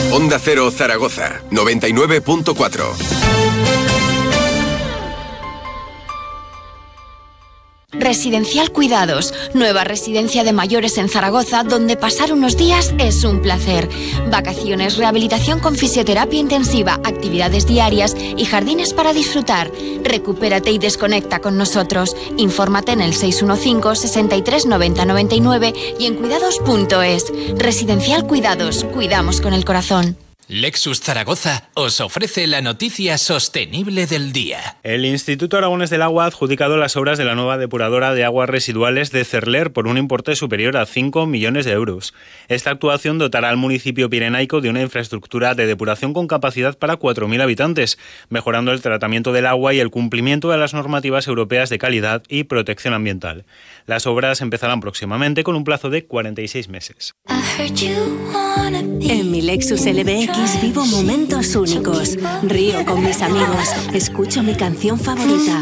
Onda Cero Zaragoza, 99.4. Residencial Cuidados, nueva residencia de mayores en Zaragoza, donde pasar unos días es un placer. Vacaciones, rehabilitación con fisioterapia intensiva, actividades diarias y jardines para disfrutar. Recupérate y desconecta con nosotros. Infórmate en el 615 63 90 99 y en cuidados.es. Residencial Cuidados, cuidamos con el corazón. Lexus Zaragoza os ofrece la noticia sostenible del día. El Instituto Aragonés del Agua ha adjudicado las obras de la nueva depuradora de aguas residuales de Cerler por un importe superior a 5 millones de euros. Esta actuación dotará al municipio pirenaico de una infraestructura de depuración con capacidad para 4.000 habitantes, mejorando el tratamiento del agua y el cumplimiento de las normativas europeas de calidad y protección ambiental. Las obras empezarán próximamente con un plazo de 46 meses. En mi Lexus LBX vivo momentos únicos. Río con mis amigos. Escucho mi canción favorita.